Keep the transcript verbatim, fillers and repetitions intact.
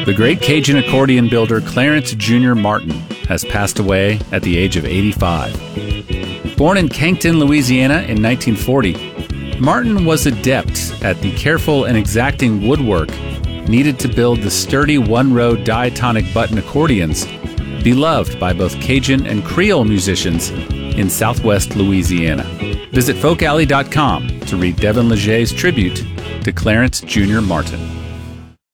The great Cajun accordion builder Clarence Junior Martin has passed away at the age of eighty-five. Born in Cancton, Louisiana in nineteen forty, Martin was adept at the careful and exacting woodwork needed to build the sturdy one-row diatonic button accordions beloved by both Cajun and Creole musicians in southwest Louisiana. Visit folk alley dot com to read Devin Legge's tribute to Clarence Junior Martin.